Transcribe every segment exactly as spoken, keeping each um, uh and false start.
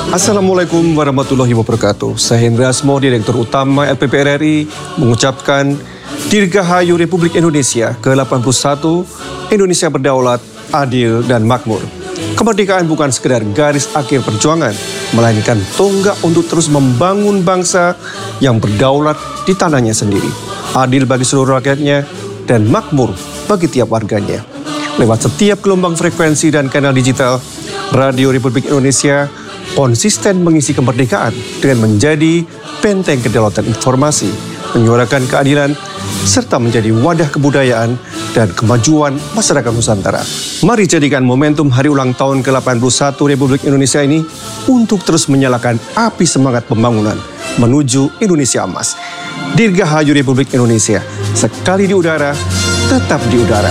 Assalamualaikum warahmatullahi wabarakatuh. Saya Hendra Asmo, Direktur Utama L P P R R I, mengucapkan Dirgahayu Republik Indonesia ke delapan puluh satu, Indonesia berdaulat, adil, dan makmur. Kemerdekaan bukan sekedar garis akhir perjuangan, melainkan tonggak untuk terus membangun bangsa yang berdaulat di tanahnya sendiri, adil bagi seluruh rakyatnya, dan makmur bagi tiap warganya. Lewat setiap gelombang frekuensi dan kanal digital, Radio Republik Indonesia konsisten mengisi kemerdekaan dengan menjadi benteng kedaulatan informasi, menyuarakan keadilan, serta menjadi wadah kebudayaan dan kemajuan masyarakat Nusantara. Mari jadikan momentum hari ulang tahun ke delapan puluh satu Republik Indonesia ini untuk terus menyalakan api semangat pembangunan menuju Indonesia Emas. Dirgahayu Republik Indonesia, sekali di udara, tetap di udara.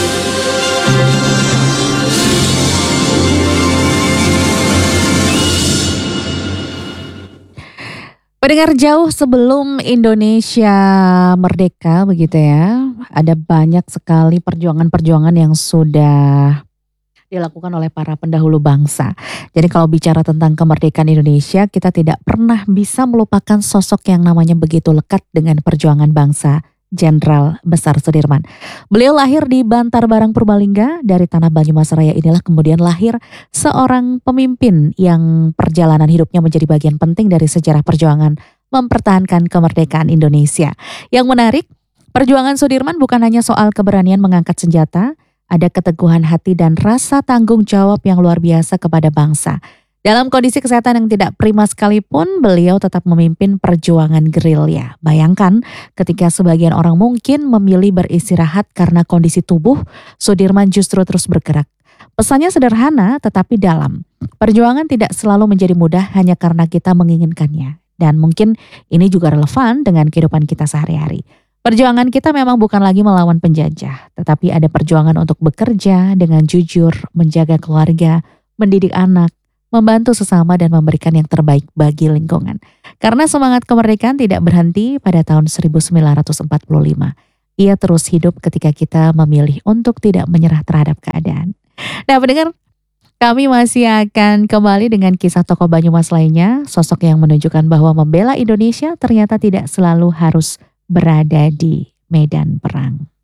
Pendengar, jauh sebelum Indonesia merdeka begitu ya, ada banyak sekali perjuangan-perjuangan yang sudah dilakukan oleh para pendahulu bangsa. Jadi kalau bicara tentang kemerdekaan Indonesia, kita tidak pernah bisa melupakan sosok yang namanya begitu lekat dengan perjuangan bangsa, Jenderal Besar Sudirman. Beliau lahir di Bantar Barang Purbalingga. Dari tanah Banyumas Raya inilah kemudian lahir seorang pemimpin yang perjalanan hidupnya menjadi bagian penting dari sejarah perjuangan mempertahankan kemerdekaan Indonesia. Yang menarik, perjuangan Sudirman bukan hanya soal keberanian mengangkat senjata, ada keteguhan hati dan rasa tanggung jawab yang luar biasa kepada bangsa. Dalam kondisi kesehatan yang tidak prima sekalipun, beliau tetap memimpin perjuangan gerilya. Bayangkan ketika sebagian orang mungkin memilih beristirahat karena kondisi tubuh, Sudirman justru terus bergerak. Pesannya sederhana tetapi dalam. Perjuangan tidak selalu menjadi mudah hanya karena kita menginginkannya. Dan mungkin ini juga relevan dengan kehidupan kita sehari-hari. Perjuangan kita memang bukan lagi melawan penjajah, tetapi ada perjuangan untuk bekerja dengan jujur, menjaga keluarga, mendidik anak, membantu sesama dan memberikan yang terbaik bagi lingkungan. Karena semangat kemerdekaan tidak berhenti pada tahun seribu sembilan ratus empat puluh lima. Ia terus hidup ketika kita memilih untuk tidak menyerah terhadap keadaan. Nah, pendengar, kami masih akan kembali dengan kisah tokoh Banyumas lainnya, sosok yang menunjukkan bahwa membela Indonesia ternyata tidak selalu harus berada di medan perang.